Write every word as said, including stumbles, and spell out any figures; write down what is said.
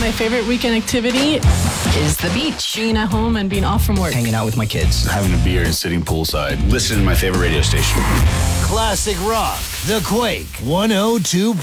My favorite weekend activity is the beach. Being at home and being off from work. Hanging out with my kids. Having a beer and sitting poolside. Listening to my favorite radio station. Classic rock. The Quake one oh two point